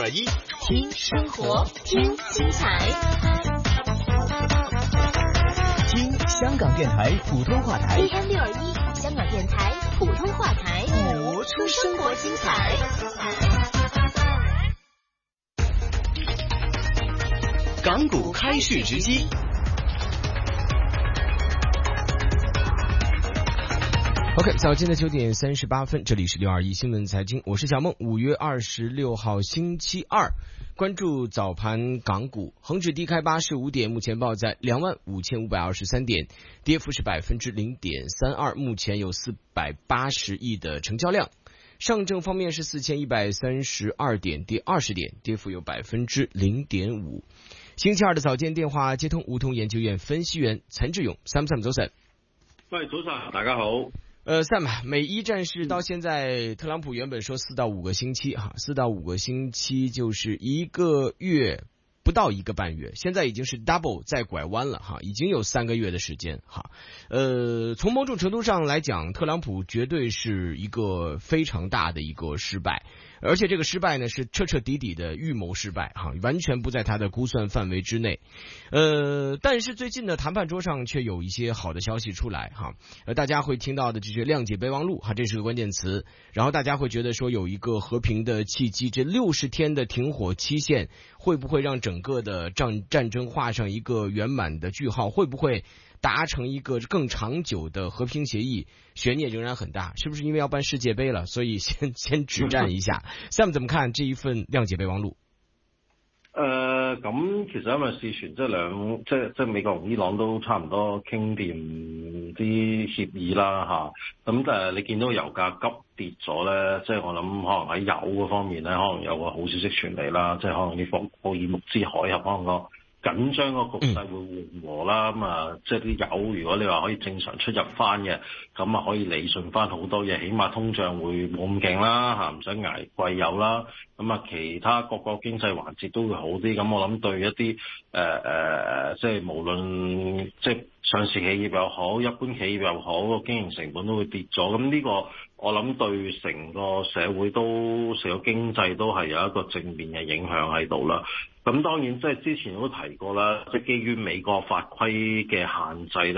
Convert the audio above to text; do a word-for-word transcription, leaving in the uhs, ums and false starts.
二一， 听生活，听精彩， 听香港电台普通话台 A M 六二一，香港电台普通话台， 活出生活精彩。 港股开市直击。 OK， 早间的九点三十八分，这里是六二一新闻财经，我是小梦。五月二十六号星期二，关注早盘港股，恒指低开八十五点，目前报在两万五千五百二十三点，跌幅是百分之零点三二，目前有四百八十亿的成交量。上证方面是四千一百三十二点，跌二十点，跌幅有百分之零点五。星期二的早间电话接通梧桐研究院分析员陈志勇 ，Sam Sam 早晨。 喂，早晨，大家好。 呃 ，Sam， 美伊战事到现在，特朗普原本说四到五个星期哈，四到五个星期就是一个月不到一个半月，现在已经是 double 再拐弯了哈，已经有三个月的时间哈。呃，从某种程度上来讲，特朗普绝对是一个非常大的一个失败。而且这个失败呢是彻彻底底的预谋失败哈，完全不在他的估算范围之内。呃，但是最近的谈判桌上却有一些好的消息出来哈，呃，大家会听到的这些谅解备忘录哈，这是个关键词。然后大家会觉得说有一个和平的契机，这六十天的停火期限会不会让整个的战战争画上一个圆满的句号？会不会达成一个更长久的和平协议？悬念仍然很大，是不是因为要办世界杯了，所以先先止战一下？Sam 怎么看这一份谅解备忘录？ 誒，咁其實因為事傳即係兩即係即係美國同伊朗都差唔多傾掂啲協議啦嚇，咁誒你見到油價急跌咗咧，即係我諗可能喺油嗰方面咧，可能有個好消息傳嚟啦，即係可能啲霍霍爾木茲海峽可能個緊張個局勢會緩和啦，咁啊，即係啲油如果你話可以正常出入翻嘅，咁啊可以理順翻好多嘢，起碼通脹會冇咁勁啦嚇，唔使捱貴油啦，咁啊其他各個經濟環節都會好啲，咁我諗對一啲誒誒，即係無論即係上市企業又好，一般企業又好，個經營成本都會跌咗，咁呢個我諗對成個社會都成個經濟都係有一個正面嘅影響喺度啦。咁當然即係之前都提過啦，即係基於美國法規嘅限制咧。